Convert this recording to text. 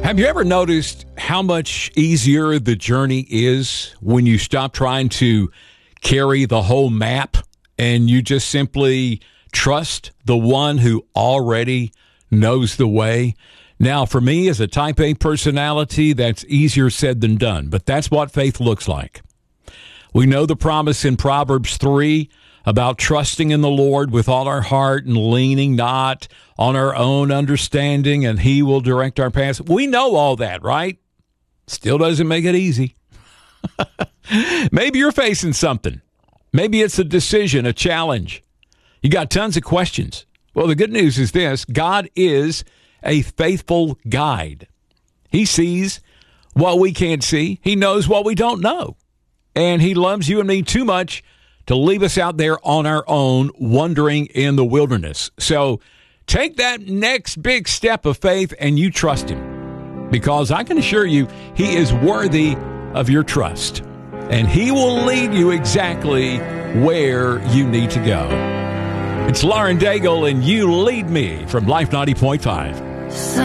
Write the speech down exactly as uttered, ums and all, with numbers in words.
Have you ever noticed how much easier the journey is when you stop trying to carry the whole map and you just simply trust the one who already knows the way? Now, for me, as a type A personality, that's easier said than done, but that's what faith looks like. We know the promise in Proverbs three about trusting in the Lord with all our heart and leaning not on our own understanding, and he will direct our paths. We know all that, right? Still doesn't make it easy. Maybe you're facing something. Maybe it's a decision, a challenge. You got tons of questions. Well, the good news is this: God is a faithful guide. He sees what we can't see. He knows what we don't know. And he loves you and me too much to leave us out there on our own, wandering in the wilderness. So take that next big step of faith and you trust him, because I can assure you he is worthy of your trust, and he will lead you exactly where you need to go. It's Lauren Daigle and You Lead Me from Life ninety point five.